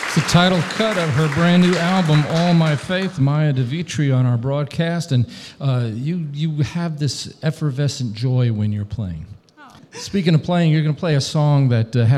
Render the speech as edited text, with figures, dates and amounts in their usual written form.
It's the title cut of her brand new album, All My Faith, Maya DeVitri on our broadcast, and you have this effervescent joy when you're playing. Speaking of playing, you're going to play a song that has